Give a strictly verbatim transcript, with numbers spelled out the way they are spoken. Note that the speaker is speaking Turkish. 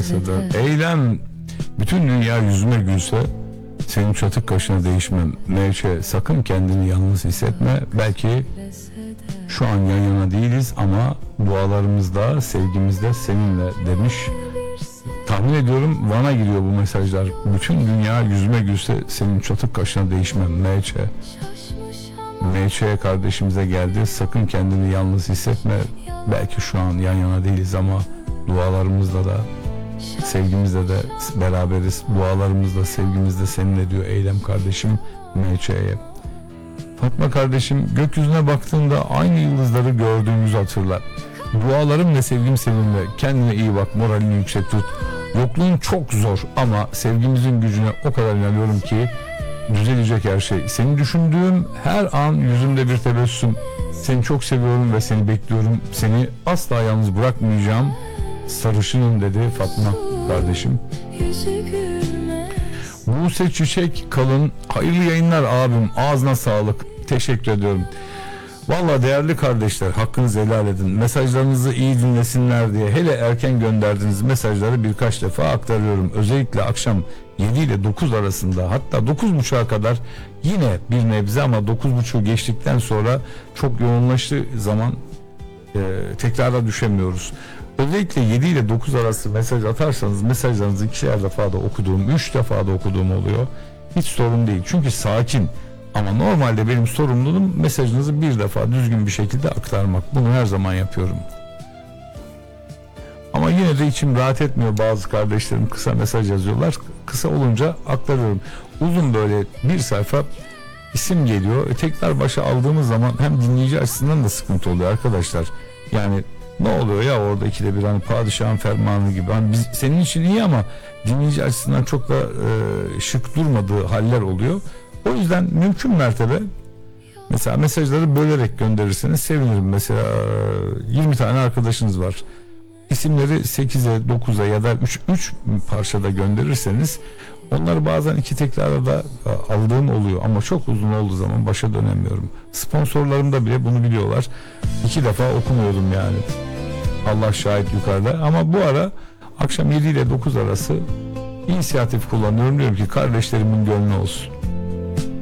bahseder. Eylem, bütün dünya yüzüme gülse senin çatık kaşına değişmem. Mevçe, sakın kendini yalnız hissetme. Belki şu an yan yana değiliz ama dualarımızda, sevgimizde seninle demiş. Tahmin ediyorum Van'a giriyor bu mesajlar. Bütün dünya yüzüme gülse senin çatık kaşına değişmem. Mevçe. Mevçe kardeşimize geldi. Sakın kendini yalnız hissetme. Belki şu an yan yana değiliz ama dualarımızda da, sevgimizde de beraberiz. Dualarımızda, sevgimizde seninle diyor Eylem kardeşim Mevçe'ye. Fatma kardeşim, gökyüzüne baktığında aynı yıldızları gördüğümüzü hatırla. Dualarım ve sevgim seninle. Kendine iyi bak, moralini yüksek tut. Yokluğun çok zor ama sevgimizin gücüne o kadar inanıyorum ki düzelecek her şey. Seni düşündüğüm her an yüzümde bir tebessüm. Seni çok seviyorum ve seni bekliyorum. Seni asla yalnız bırakmayacağım. Sarışınım dedi Fatma kardeşim. Buse Çiçek Kalın, hayırlı yayınlar abim, ağzına sağlık, teşekkür ediyorum. Valla değerli kardeşler, hakkınızı helal edin. Mesajlarınızı iyi dinlesinler diye hele erken gönderdiğiniz mesajları birkaç defa aktarıyorum. Özellikle akşam yedi ile dokuz arasında, hatta dokuz buçuğa kadar yine bir nebze ama dokuz buçuğu geçtikten sonra çok yoğunlaştığı zaman e, tekrara düşemiyoruz. Özellikle yedi ile dokuz arası mesaj atarsanız mesajlarınızı ikişer defa da okuduğum, üç defa da okuduğum oluyor. Hiç sorun değil. Çünkü sakin. Ama normalde benim sorumluluğum mesajınızı bir defa düzgün bir şekilde aktarmak. Bunu her zaman yapıyorum. Ama yine de içim rahat etmiyor. Bazı kardeşlerim kısa mesaj yazıyorlar. Kısa olunca aktarıyorum. Uzun böyle bir sayfa isim geliyor. E tekrar başa aldığımız zaman hem dinleyici açısından da sıkıntı oluyor arkadaşlar. Yani ne oluyor ya orada ikide bir, hani padişahın fermanı gibi. Hani biz, senin için iyi ama dinleyici açısından çok da e, şık durmadığı haller oluyor. O yüzden mümkün mertebe mesela mesajları bölerek gönderirseniz sevinirim. Mesela yirmi tane arkadaşınız var. İsimleri sekize, dokuza ya da üç parçada gönderirseniz onları bazen iki tekrarda da aldığım oluyor ama çok uzun olduğu zaman başa dönemiyorum. Sponsorlarım da bile bunu biliyorlar. İki defa okumuyordum yani. Allah şahit yukarıda. Ama bu ara akşam yedi ile dokuz arası inisiyatif kullanıyorum. Diyorum ki kardeşlerimin gönlü olsun.